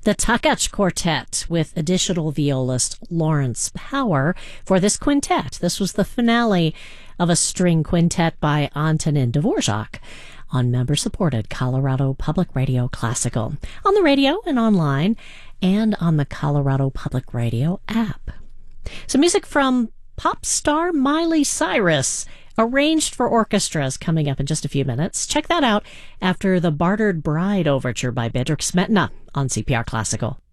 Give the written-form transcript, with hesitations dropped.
The Takach Quartet with additional violist Lawrence Power for this quintet. This was the finale of a string quintet by Antonin Dvorak on member-supported Colorado Public Radio Classical, on the radio and online, and on the Colorado Public Radio app. Some music from pop star Miley Cyrus, arranged for orchestras, coming up in just a few minutes. Check that out after the Bartered Bride Overture by Bedřich Smetana on CPR Classical.